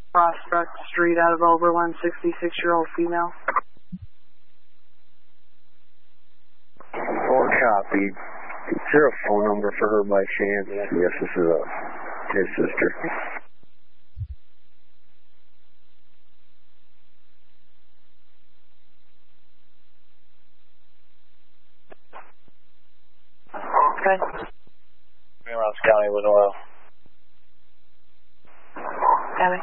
Prospect Street out of Oberlin, 66-year-old female. Or copy. Is there a phone number for her by chance? Yes, this is his sister. Okay. Ross County, Illinois. Abby.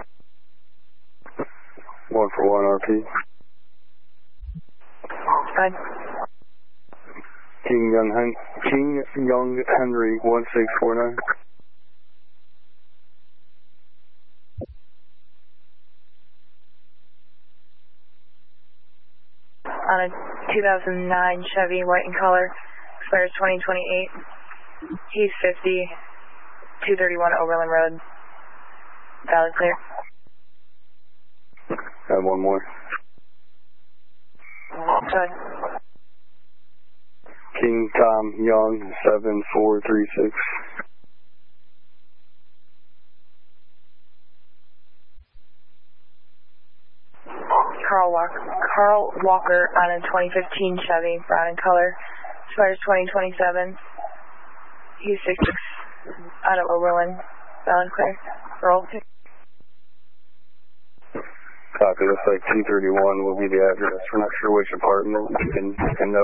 141 RP. Fine. King Young Henry 1649. On a 2009 Chevy, white in color, expires 2028. He's 50, 231 Oberlin Road. Valid clear. Have one more. Good. King Tom Young 7436. Carl Walker on a 2015 Chevy, brown in color, expires 2027. He's 66 out of Oberlin. Valid clear. Roll. Copy. Looks like 231 will be the address. We're not sure which apartment. You can note.